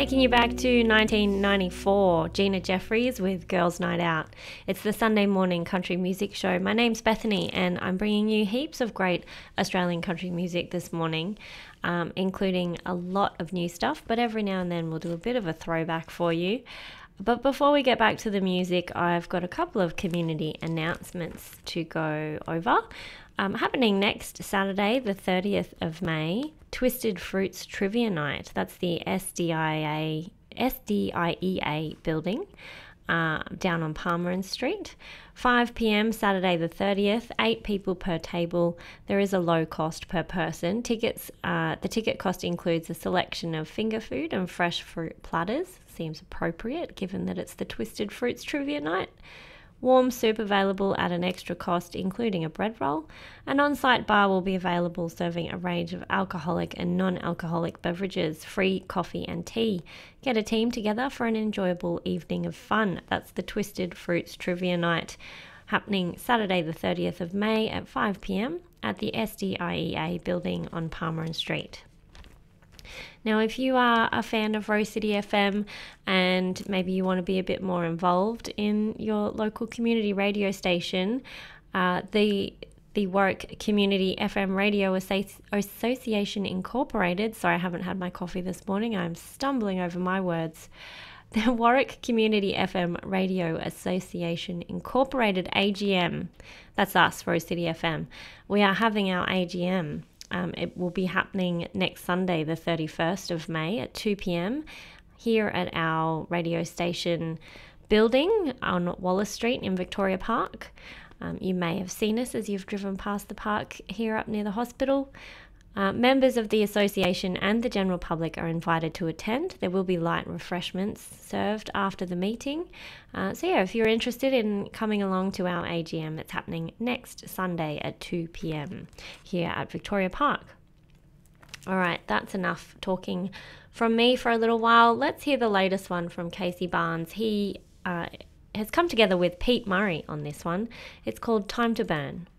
Taking you back to 1994, Gina Jeffries with Girls Night Out. It's the Sunday morning country music show. My name's Bethany and I'm bringing you heaps of great Australian country music this morning, including a lot of new stuff, but every now and then we'll do a bit of a throwback for you. But before we get back to the music, I've got a couple of community announcements to go over. Happening next Saturday, the 30th of May, Twisted Fruits Trivia Night. That's the SDIEA building down on Palmerin Street. 5 p.m. Saturday the 30th, 8 people per table. There is a low cost per person. The ticket cost includes a selection of finger food and fresh fruit platters. Seems appropriate given that it's the Twisted Fruits Trivia Night. Warm soup available at an extra cost, including a bread roll. An on-site bar will be available serving a range of alcoholic and non-alcoholic beverages, free coffee and tea. Get a team together for an enjoyable evening of fun. That's the Twisted Fruits Trivia Night, happening Saturday the 30th of May at 5 p.m. at the SDIEA building on Palmerin Street. Now, if you are a fan of Rose City FM and maybe you want to be a bit more involved in your local community radio station, the Warwick Community FM Radio Association Incorporated, sorry, I haven't had my coffee this morning, I'm stumbling over my words, the Warwick Community FM Radio Association Incorporated AGM, that's us, Rose City FM, we are having our AGM. It will be happening next Sunday, the 31st of May at 2 p.m. here at our radio station building on Wallace Street in Victoria Park. You may have seen us as you've driven past the park here up near the hospital. Members of the association and the general public are invited to attend. There will be light refreshments served after the meeting. If you're interested in coming along to our AGM, it's happening next Sunday at 2 p.m. here at Victoria Park. All right, that's enough talking from me for a little while. Let's hear the latest one from Casey Barnes. He has come together with Pete Murray on this one. It's called Time to Burn.